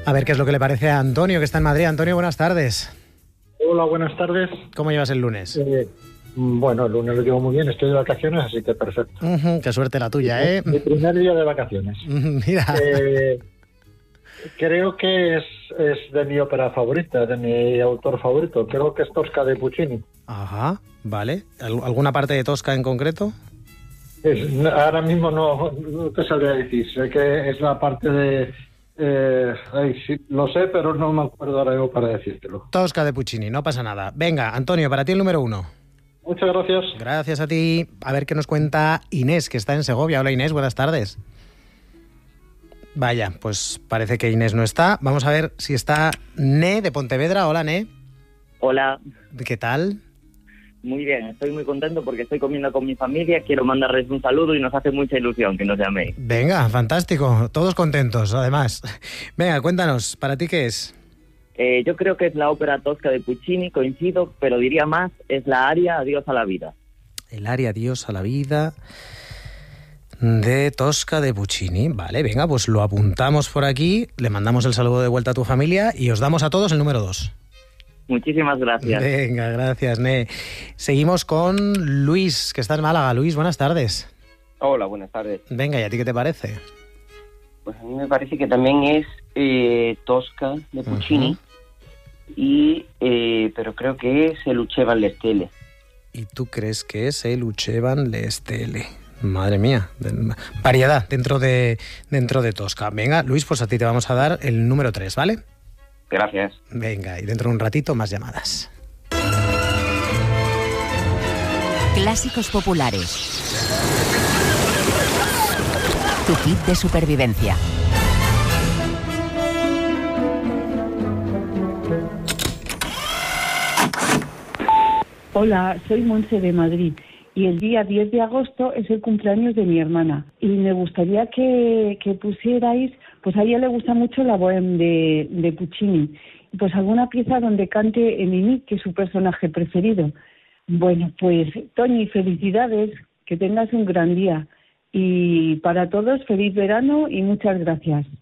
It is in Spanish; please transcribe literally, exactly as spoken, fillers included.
A ver qué es lo que le parece a Antonio, que está en Madrid. Antonio, buenas tardes. Hola, buenas tardes. ¿Cómo llevas el lunes? Eh, bueno, el lunes lo llevo muy bien, estoy de vacaciones, así que perfecto. Uh-huh, qué suerte la tuya, ¿eh? Mi primer día de vacaciones. Mira. Eh, creo que es, es de mi ópera favorita, de mi autor favorito. Creo que es Tosca de Puccini. Ajá, vale. ¿Alguna parte de Tosca en concreto? Es, ahora mismo no, no te sabría decir. Sé que es la parte de... Eh, ay, sí, lo sé, pero no me acuerdo ahora mismo para decírtelo. Tosca de Puccini, no pasa nada. Venga, Antonio, para ti el número uno. Muchas gracias. Gracias a ti. A ver qué nos cuenta Inés, que está en Segovia. Hola, Inés, buenas tardes. Vaya, pues parece que Inés no está. Vamos a ver si está Ne de Pontevedra. Hola, Ne. Hola. ¿Qué tal? Muy bien, estoy muy contento porque estoy comiendo con mi familia, quiero mandarles un saludo y nos hace mucha ilusión que nos llaméis. Venga, fantástico, todos contentos, además. Venga, cuéntanos, ¿para ti qué es? Eh, yo creo que es la ópera Tosca de Puccini, coincido, pero diría más, es la aria Adiós a la vida. El aria Adiós a la vida de Tosca de Puccini. Vale, venga, pues lo apuntamos por aquí, le mandamos el saludo de vuelta a tu familia y os damos a todos el número dos. Muchísimas gracias. Venga, gracias, Ne. Seguimos con Luis, que está en Málaga. Luis, buenas tardes. Hola, buenas tardes. Venga, ¿y a ti qué te parece? Pues a mí me parece que también es eh, Tosca de Puccini, uh-huh. y eh, pero creo que es el Lucevan le Stelle. ¿Y tú crees que es el Lucevan le Stelle? Madre mía, variedad dentro de, dentro de Tosca. Venga, Luis, pues a ti te vamos a dar el número tres, ¿vale? Gracias. Venga, y dentro de un ratito más llamadas. Clásicos populares. Tu kit de supervivencia. Hola, soy Monse de Madrid y el día diez de agosto es el cumpleaños de mi hermana y me gustaría que, que pusierais, pues a ella le gusta mucho la bohème de, de Puccini, pues alguna pieza donde cante Mimi, que es su personaje preferido. Bueno, pues Toñi, felicidades, que tengas un gran día y para todos feliz verano y muchas gracias.